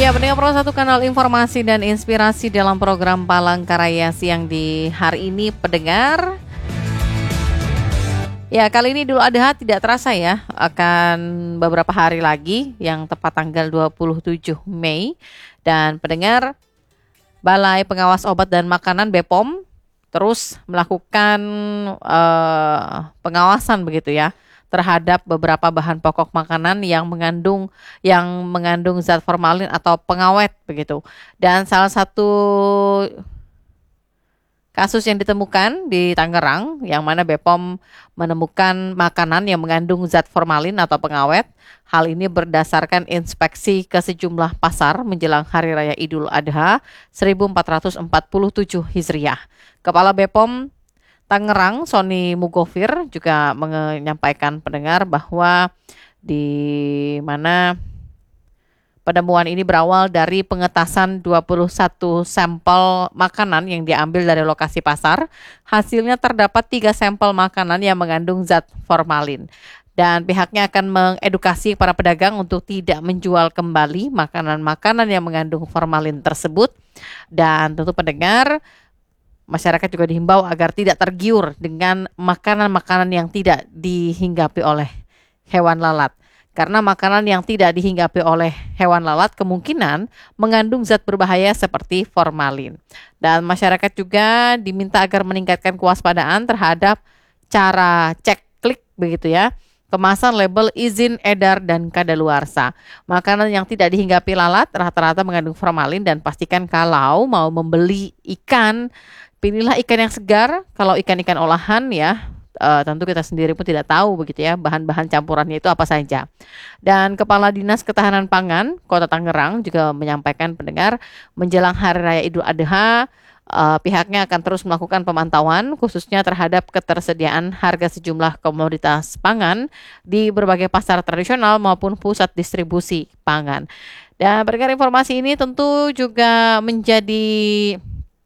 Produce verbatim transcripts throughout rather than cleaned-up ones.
Ya, pendengar Pro satu kanal informasi dan inspirasi dalam program Palangkaraya siang di hari ini, pendengar. Ya, kali ini Idul Adha tidak terasa ya, akan beberapa hari lagi, yang tepat tanggal dua puluh tujuh Mei. Dan pendengar, Balai Pengawas Obat dan Makanan B P O M terus melakukan uh, pengawasan begitu ya, terhadap beberapa bahan pokok makanan yang mengandung yang mengandung zat formalin atau pengawet begitu. Dan salah satu kasus yang ditemukan di Tangerang, yang mana B P O M menemukan makanan yang mengandung zat formalin atau pengawet. Hal ini berdasarkan inspeksi ke sejumlah pasar menjelang Hari Raya Idul Adha seribu empat ratus empat puluh tujuh Hijriah. Kepala B P O M Tangerang, Sony Mugofir, juga menyampaikan pendengar bahwa di mana penemuan ini berawal dari pengetasan dua puluh satu sampel makanan yang diambil dari lokasi pasar. Hasilnya terdapat tiga sampel makanan yang mengandung zat formalin. Dan pihaknya akan mengedukasi para pedagang untuk tidak menjual kembali makanan-makanan yang mengandung formalin tersebut. Dan tentu pendengar, masyarakat juga dihimbau agar tidak tergiur dengan makanan-makanan yang tidak dihinggapi oleh hewan lalat. Karena makanan yang tidak dihinggapi oleh hewan lalat kemungkinan mengandung zat berbahaya seperti formalin. Dan masyarakat juga diminta agar meningkatkan kewaspadaan terhadap cara cek klik begitu ya, kemasan, label, izin edar, dan kadaluarsa. Makanan yang tidak dihinggapi lalat rata-rata mengandung formalin, dan pastikan kalau mau membeli ikan, pilihlah ikan yang segar. Kalau ikan-ikan olahan ya, Uh, tentu kita sendiri pun tidak tahu begitu ya, bahan-bahan campurannya itu apa saja. Dan Kepala Dinas Ketahanan Pangan Kota Tangerang juga menyampaikan pendengar, menjelang Hari Raya Idul Adha, uh, pihaknya akan terus melakukan pemantauan khususnya terhadap ketersediaan harga sejumlah komoditas pangan di berbagai pasar tradisional maupun pusat distribusi pangan. Dan pendengar, informasi ini tentu juga menjadi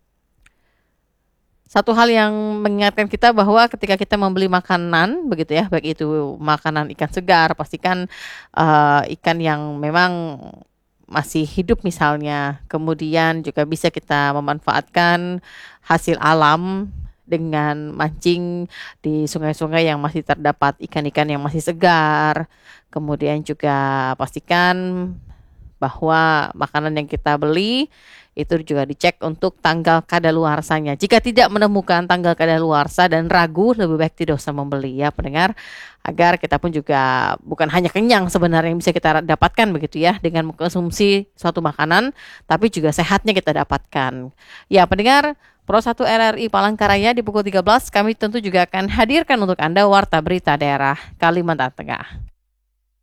satu hal yang mengingatkan kita bahwa ketika kita membeli makanan begitu ya, baik itu makanan ikan segar, pastikan uh, ikan yang memang masih hidup misalnya. Kemudian juga bisa kita memanfaatkan hasil alam dengan mancing di sungai-sungai yang masih terdapat ikan-ikan yang masih segar. Kemudian juga pastikan bahwa makanan yang kita beli itu juga dicek untuk tanggal kadaluarsanya. Jika tidak menemukan tanggal kadaluarsa dan ragu, lebih baik tidak usah membeli ya pendengar, agar kita pun juga bukan hanya kenyang sebenarnya yang bisa kita dapatkan begitu ya dengan mengkonsumsi suatu makanan, tapi juga sehatnya kita dapatkan. Ya pendengar, Pro satu R R I Palangkaraya di pukul tiga belas kami tentu juga akan hadirkan untuk Anda Warta Berita Daerah Kalimantan Tengah.